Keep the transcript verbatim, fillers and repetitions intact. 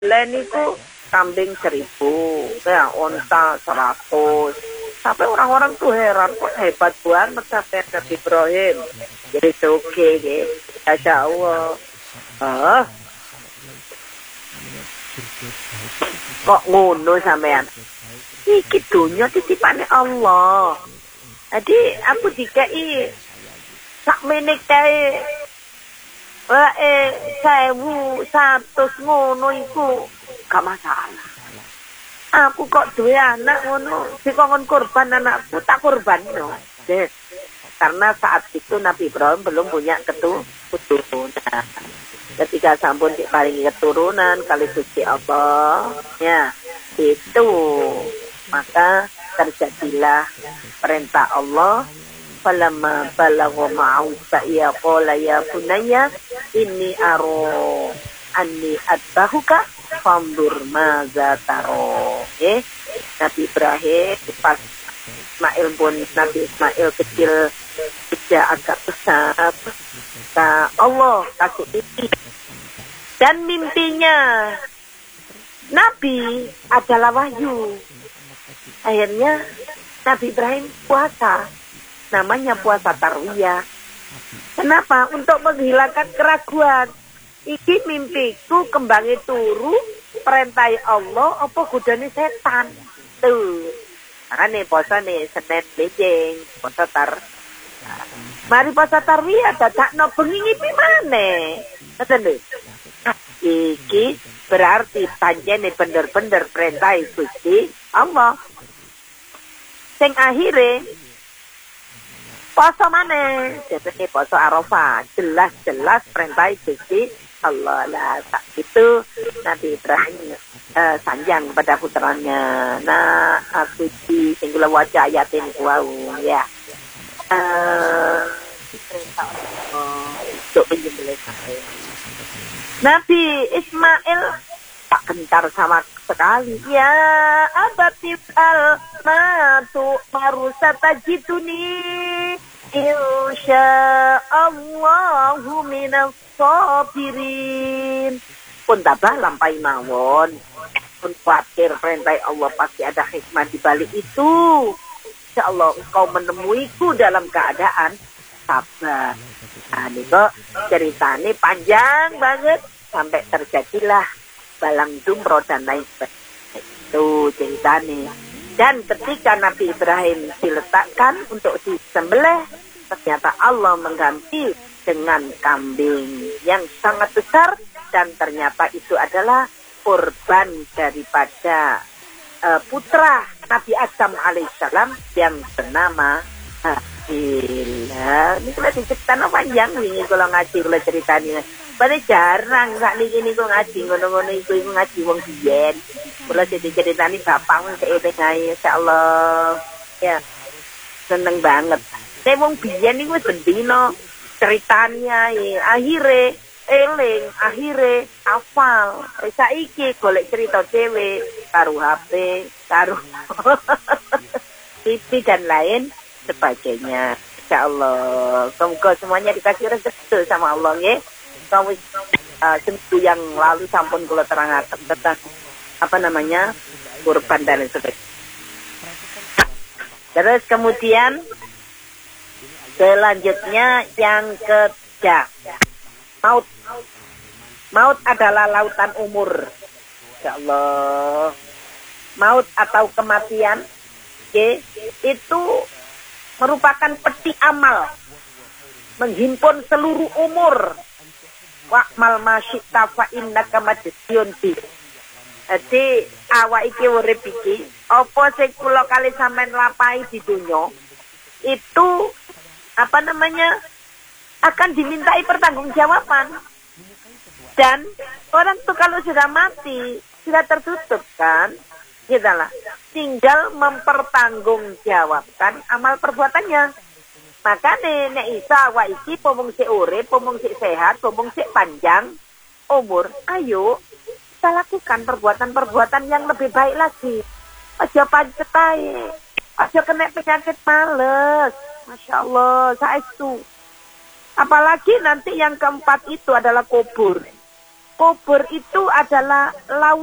disembelih niku kambing seribu, ya onta seratus. Sampai orang-orang tuh heran, kok hebat banget sampai Nabi Ibrahim. Jadi oke, gitu. Masya Allah. Ah. Kok ngono sampean? Iki dunya titipane Allah. Jadi aku dikei sak menit kae wae sewu satus ngono iku gak masalah. Aku kok duwe anak ngono, dikongkon kurban anakku tak kurbanno. Yes. Karena saat itu Nabi Ibrahim belum punya keturunan. Ketika sampun diparingi keturunan kali Gusti Allah, ya itu maka terjadilah perintah Allah. Falamma balagha ma'u sa'iya qala ya bunayya inni aro anni atbahuka fandur maza taro. Eh, Nabi Ibrahim pas Ismail pun Nabi Ismail kecil sudah agak besar, kata Allah kasih mimpi. Dan mimpinya Nabi adalah wahyu. Akhirnya Nabi Ibrahim puasa, namanya puasa tarwiyah. Kenapa? Untuk menghilangkan keraguan. Iki mimpiku kembangi turu perintah Allah apa godane setan. Tuh. Makane poso nih Senin Beijing, poso tar. Mari poso tarwiyah dadakno bengi ngipi maneh. Ngoten lho. Iki berarti pancene bener-bener perintah Gusti Allah. Sing akhire poso maneh, jadi poso Arafah, jelas-jelas perintah Gusti Allah lah. Itu Nabi Ibrahim uh, sanjang pada putranya. Nah, aku di singgul wajah ayatin wow ya. Uh, untuk penyembelih Nabi Ismail tak gentar sama sekali. Ya abatif al matu marusata jituni insya Allahu minas sabirin. Pun tabah lampai mawon. Pun khawatir perintah Allah pasti ada hikmah di balik itu. Insya Allah engkau menemuiku dalam keadaan sabar. Nah, ini kok ceritanya panjang banget sampai terjadilah balang jumroh dan lain sebagainya. Itu ceritanya. Dan ketika Nabi Ibrahim diletakkan untuk disembelih, ternyata Allah mengganti dengan kambing yang sangat besar dan ternyata itu adalah kurban daripada uh, putra Nabi Adam alaihissalam yang bernama Habil. Ini kalau diceritakan panjang ini kalau ngaji kalau ceritanya. Pada jarang sak niki niku ngaji ngono-ngono iku iku ngaji wong biyen. Kula jadi-ceritani bapak seeling ae insyaallah. Ya. Seneng banget. Nek wong biyen niku wis bendino ceritanya akhire eling, akhire hafal. Saiki golek cerita dhewe karo H P, karo T V dan lain sebagainya. Insyaallah. Semoga semuanya dikasih rezeki sama Allah ya. Kamu uh, seminggu yang lalu sampun kula terangaken tentang apa namanya kurban dan sebagainya. Terus kemudian selanjutnya yang ketiga, maut. Maut adalah lautan umur. Insyaallah. Maut atau kematian, okay, itu merupakan peti amal, menghimpun seluruh umur. Wa'mal masyikta fa innaka majziyun bi. Jadi awak iki urip iki, apa sing kula kali sampean lapahi di dunya itu apa namanya akan dimintai pertanggungjawaban. Dan orang tuh kalau sudah mati sudah tertutup kan, gitu lah. Tinggal mempertanggungjawabkan amal perbuatannya. Maka nek iso awak iki pomong sik urip, pomong sik sehat, pomong sik panjang umur, ayo kita lakukan perbuatan-perbuatan yang lebih baik lagi. Aja pancet ae. Aja kena penyakit males. Masya Allah, saestu. Apalagi nanti yang keempat itu adalah kubur. kubur itu adalah lautan